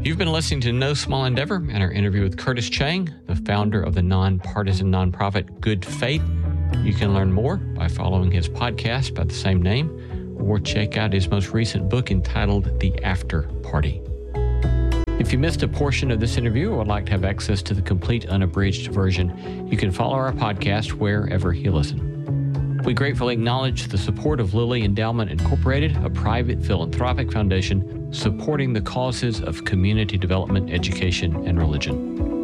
You've been listening to No Small Endeavor and our interview with Curtis Chang, the founder of the nonpartisan nonprofit Good Faith. You can learn more by following his podcast by the same name, or check out his most recent book entitled The After Party. If you missed a portion of this interview or would like to have access to the complete unabridged version, you can follow our podcast wherever you listen. We gratefully acknowledge the support of Lilly Endowment Incorporated, a private philanthropic foundation supporting the causes of community development, education, and religion.